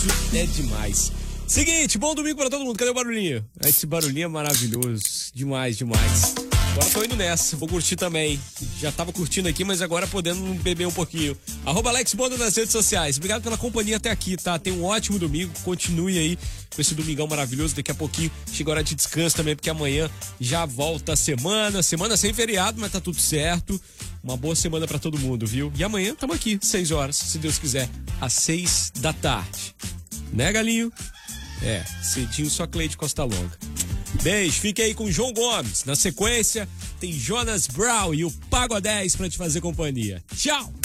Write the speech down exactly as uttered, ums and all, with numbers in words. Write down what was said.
é demais. Seguinte, bom domingo pra todo mundo. Cadê o barulhinho? Esse barulhinho é maravilhoso. Demais, demais. Agora tô indo nessa, vou curtir também. Já tava curtindo aqui, mas agora podendo beber um pouquinho. Arroba Alex Bonda nas redes sociais. Obrigado pela companhia até aqui, tá? Tenha um ótimo domingo, continue aí com esse domingão maravilhoso. Daqui a pouquinho chega a hora de descanso também, porque amanhã já volta a semana. Semana sem feriado, mas tá tudo certo. Uma boa semana pra todo mundo, viu? E amanhã tamo aqui, seis horas, se Deus quiser, às seis da tarde. Né, galinho? É, cedinho só Cleide Costa Longa. Beijo, fique aí com o João Gomes. Na sequência, tem Jonas Brown e o Pago dez pra te fazer companhia. Tchau!